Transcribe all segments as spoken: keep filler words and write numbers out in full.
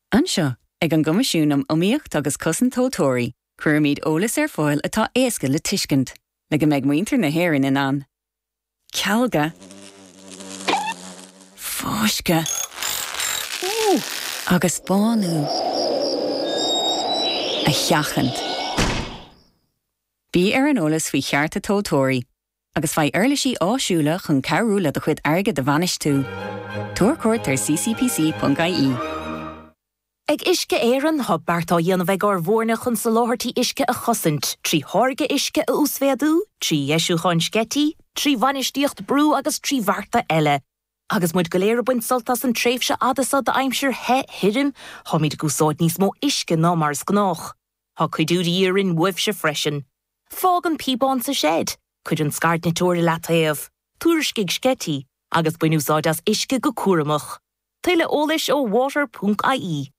Anseo, ag an gomisiún am umíocht agus cosan tótóirí, cuir míad ólas ar fáil atá éasca le tuiscint, le go méid muintir na héireann in an. Cealga. Fáisce. Agus bánú. A cheachant. Bí ar an ólas faoi chearta tótóirí, agus fai airlisí áisiúla chun cearúla do chuid airge de bhanis tú. Tuair cuairt ar c c p c dot i e. Ag isce éireann thug beartá dhéanamh ag ar bhórna chun sa láthirtí isce a chosint, trí tháirge isce a úsféadú, trí dheisiú chun scetí, trí bhanistíocht brú agus trí bharta eile. Agus muid go léir buint soltas an tréimhse adasa de aimsir he hirim, thoid gúsáid níos mó isce ná mars gnách. Tá chuidúrí íorin uibhse freisin. Fág an píbán sa shed, chuid an scartna tóir lataíomh, tuairiscigh scetí, agus buinúsáid as isce go cuaramach. Tuile ólais ó water dot i e.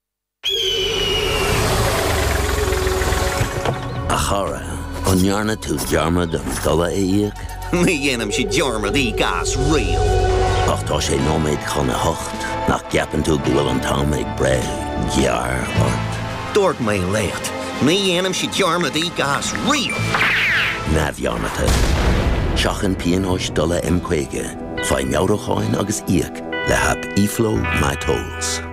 A chara, an nearna tú dearmad an dala éiag? Mi dhéanam si dearmad í gas rial. Ach tá sé nóméid chuna hocht, nach ceapan tú go bhfuil an tám ag bre, gear ort. Dúirt mé lécht, mi dhéanam si dearmad í gas rial. Na bhearmata. Seachan pianóis dala imcuige, fai meabhracháin agus íoc le hap E-Flow My Tolls.